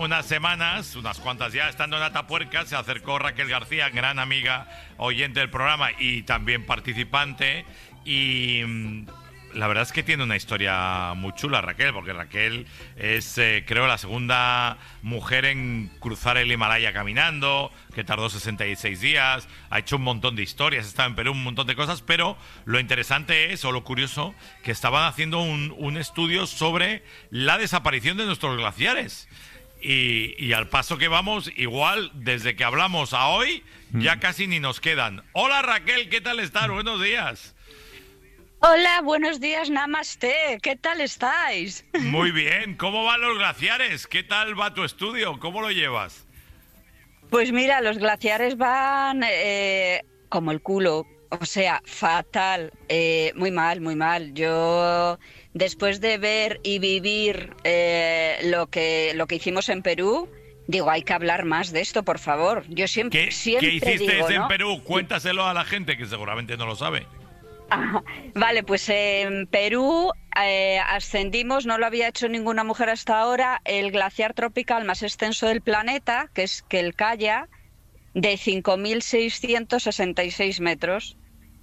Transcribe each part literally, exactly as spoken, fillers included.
unas semanas, unas cuantas ya, estando en Atapuerca, se acercó Raquel García, gran amiga, oyente del programa y también participante. Y mm, la verdad es que tiene una historia muy chula, Raquel, porque Raquel es, eh, creo, la segunda mujer en cruzar el Himalaya caminando, que tardó sesenta y seis días, ha hecho un montón de historias, está en Perú, un montón de cosas, pero lo interesante es, o lo curioso, que estaban haciendo un, un estudio sobre la desaparición de nuestros glaciares. Y, y al paso que vamos, igual, desde que hablamos a hoy, ya casi ni nos quedan. Hola Raquel, ¿qué tal estás? Buenos días. Hola, buenos días, namaste. ¿Qué tal estáis? Muy bien. ¿Cómo van los glaciares? ¿Qué tal va tu estudio? ¿Cómo lo llevas? Pues mira, los glaciares van eh, como el culo. O sea, fatal. Eh, muy mal, muy mal. Yo, después de ver y vivir eh, lo que, lo que hicimos en Perú, digo, hay que hablar más de esto, por favor. Yo siempre, ¿Qué, siempre ¿qué hiciste digo, en ¿no? Perú? Cuéntaselo a la gente que seguramente no lo sabe. Ah, vale, pues en Perú eh, ascendimos, no lo había hecho ninguna mujer hasta ahora, el glaciar tropical más extenso del planeta, que es Quelcaya, de cinco mil seiscientos sesenta y seis metros.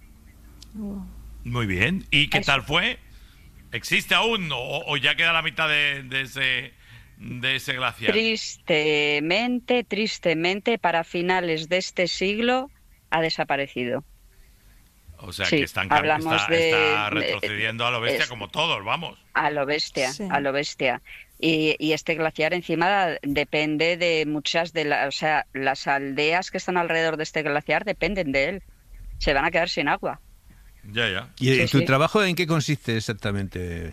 Muy bien. ¿Y qué Eso. tal fue? ¿Existe aún o, o ya queda la mitad de, de, ese, de ese glaciar? Tristemente, tristemente, para finales de este siglo ha desaparecido. O sea, Sí, que están, hablamos está, de- está de- retrocediendo a lo bestia es- como todos, vamos. A lo bestia, Sí. a lo bestia. Y, y este glaciar encima depende de muchas de las, o sea, las aldeas que están alrededor de este glaciar dependen de él. Se van a quedar sin agua. Ya, ya. ¿Y Sí, tu sí. trabajo en qué consiste exactamente?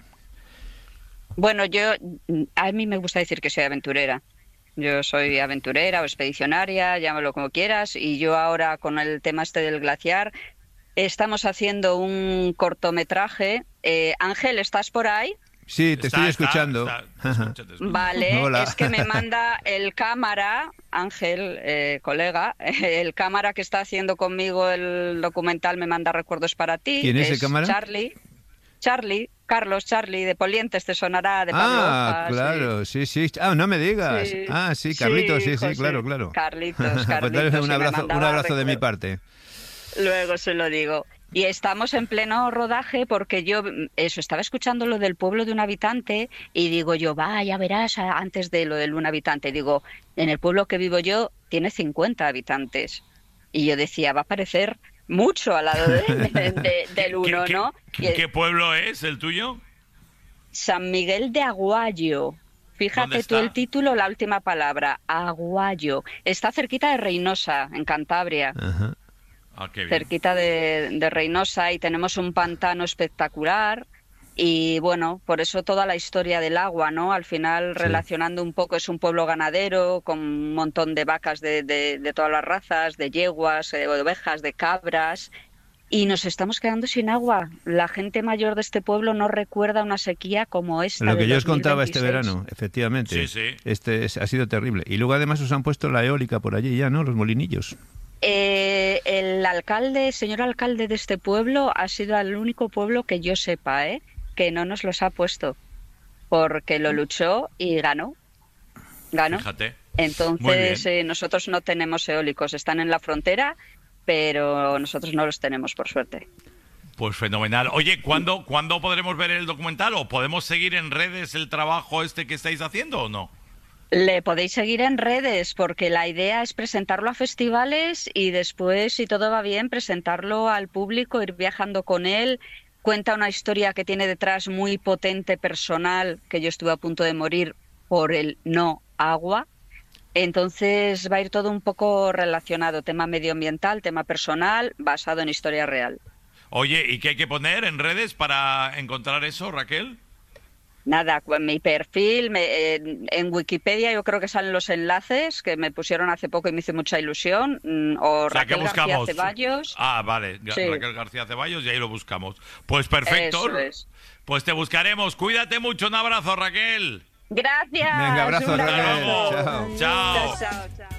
Bueno, yo, a mí me gusta decir que soy aventurera. Yo soy aventurera o expedicionaria, llámalo como quieras, y yo ahora con el tema este del glaciar estamos haciendo un cortometraje. Eh, Ángel, ¿estás por ahí? Sí, te Está- estoy está- escuchando. está- te escucho, te escucho. Vale, Hola. es que me manda el cámara, Ángel, eh, colega, el cámara que está haciendo conmigo el documental me manda recuerdos para ti. ¿Quién es el cámara? Charlie, Charlie, Carlos Charlie de Polientes, te sonará de Pablo Ah, Hojas, claro, sí, sí. Ah, no me digas. Sí. Ah, sí, Carlitos, sí, sí, José. claro, claro. Carlitos, Pues dale Carlitos, un sí, me abrazo, un mandaba abrazo de mi recuerdos. parte. Luego se lo digo. Y estamos en pleno rodaje porque yo eso estaba escuchando lo del pueblo de un habitante y digo yo, va, ya verás, a- antes de lo del un habitante, digo, en el pueblo que vivo yo tiene cincuenta habitantes. Y yo decía, va a parecer mucho al lado de, de- de- del uno, ¿Qué, ¿no? qué- Y- qué pueblo es el tuyo? San Miguel de Aguayo. ¿Dónde Fíjate tú está? el título, la última palabra, Aguayo. Está cerquita de Reynosa, en Cantabria. Ajá. Ah, qué bien. Cerquita de, de Reynosa, y tenemos un pantano espectacular y bueno, por eso toda la historia del agua, ¿no? Al final Sí. relacionando un poco, es un pueblo ganadero con un montón de vacas de, de, de todas las razas, de yeguas, eh, de ovejas, de cabras, y nos estamos quedando sin agua. La gente mayor de este pueblo no recuerda una sequía como esta. Lo que del yo os contaba este dos mil veintiséis. verano, efectivamente. Sí, sí. Este es- ha sido terrible. Y luego además os han puesto la eólica por allí ya, ¿no? Los molinillos. Eh, el alcalde, señor alcalde de este pueblo, ha sido el único pueblo que yo sepa, ¿eh? que no nos los ha puesto, porque lo luchó y ganó. Ganó. Fíjate. Entonces, Muy eh, nosotros no tenemos eólicos, están en la frontera, pero nosotros no los tenemos, por suerte. Pues fenomenal. Oye, ¿cuándo, ¿cuándo podremos ver el documental? ¿O podemos seguir en redes el trabajo este que estáis haciendo o no? Le podéis seguir en redes porque la idea es presentarlo a festivales y después, si todo va bien, presentarlo al público, ir viajando con él. Cuenta una historia que tiene detrás muy potente, personal, que yo estuve a punto de morir por el no agua. Entonces va a ir todo un poco relacionado, tema medioambiental, tema personal, basado en historia real. Oye, ¿y qué hay que poner en redes para encontrar eso, Raquel? Nada, con mi perfil, me- eh, en Wikipedia yo creo que salen los enlaces que me pusieron hace poco y me hizo mucha ilusión, mm, o, O sea, que Raquel García buscamos. Ceballos. Ah, vale. Ga- Sí. Raquel García Ceballos y ahí lo buscamos. Pues perfecto. Eso es. Pues te buscaremos. Cuídate mucho. Un abrazo, Raquel. Gracias. Venga, abrazo, un Raquel. abrazo. Chao. Chao. Chao, chao, chao.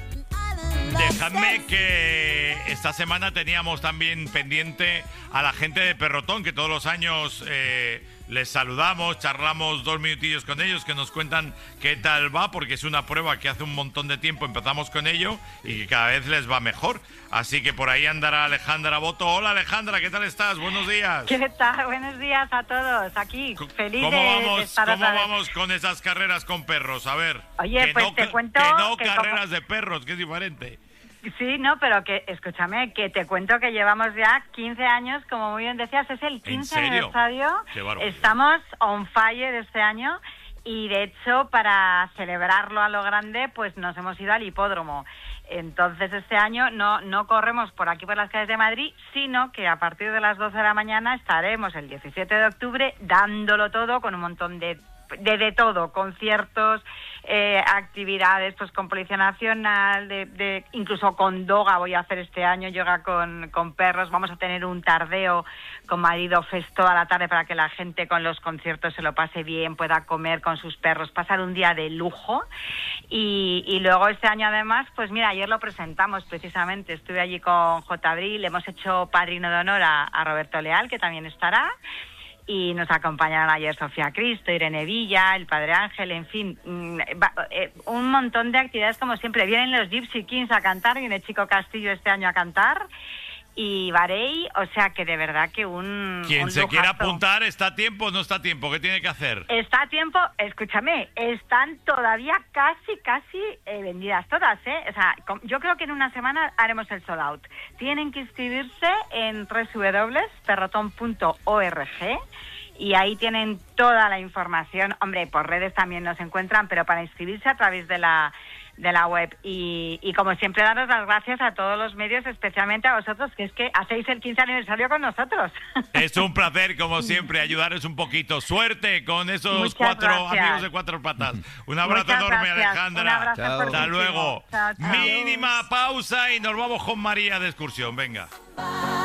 Dejadme que esta semana teníamos también pendiente a la gente de Perrotón, que todos los años eh, les saludamos, charlamos dos minutillos con ellos, que nos cuentan qué tal va, porque es una prueba que hace un montón de tiempo empezamos con ello y que cada vez les va mejor. Así que por ahí andará Alejandra Boto. Hola Alejandra, ¿qué tal estás? Buenos días. ¿Qué tal? Buenos días a todos. Aquí, feliz ¿Cómo de, vamos, de estar ¿cómo otra vez. vamos con esas carreras con perros? A ver. Oye, que pues no, te cuento que no que carreras como... de perros, que es diferente. Sí, no, pero que, escúchame, que te cuento que llevamos ya quince años, como muy bien decías, es el quince aniversario. Qué barbaridad. Estamos on fire este año y de hecho para celebrarlo a lo grande, pues nos hemos ido al hipódromo. Entonces este año no, no corremos por aquí por las calles de Madrid, sino que a partir de las doce de la mañana estaremos el diecisiete de octubre dándolo todo con un montón de de, de todo, conciertos, eh, actividades pues con Policía Nacional, de, de incluso con Doga voy a hacer este año, yoga con, con perros, vamos a tener un tardeo con Marido Fest toda la tarde para que la gente con los conciertos se lo pase bien, pueda comer con sus perros, pasar un día de lujo y, y luego este año además, pues mira, ayer lo presentamos precisamente, estuve allí con J. Abril, hemos hecho padrino de honor a, a Roberto Leal, que también estará. Y nos acompañaron ayer Sofía Cristo, Irene Villa, el Padre Ángel, en fin, un montón de actividades como siempre. Vienen los Gypsy Kings a cantar, viene Chico Castillo este año a cantar y Varey, o sea que de verdad que un Quien un se lujazo. quiera apuntar, ¿está a tiempo o no está a tiempo? ¿Qué tiene que hacer? Está a tiempo, escúchame, están todavía casi, casi eh, vendidas todas, ¿eh? O sea, yo creo que en una semana haremos el sold out. Tienen que inscribirse en doble u doble u doble u punto perrotón punto org y ahí tienen toda la información. Hombre, por redes también nos encuentran, pero para inscribirse a través de la de la web y, y como siempre daros las gracias a todos los medios, especialmente a vosotros, que es que hacéis el quince aniversario con nosotros. Es un placer, como siempre, ayudaros un poquito. Suerte con esos Muchas cuatro gracias. amigos de cuatro patas. Un abrazo Muchas enorme, gracias. Alejandra. Un abrazo Chao. Hasta fuertísimo. luego. Chao, chao. Mínima pausa y nos vamos con María de excursión. Venga.